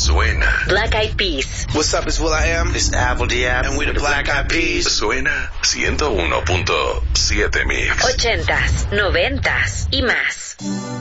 Suena. Black Eyed Peas. What's up, it's will.i.am. It's Apple D.App. And we're the Black Eyed Peas. Suena 101.7 Mix. 80s, 90s y más.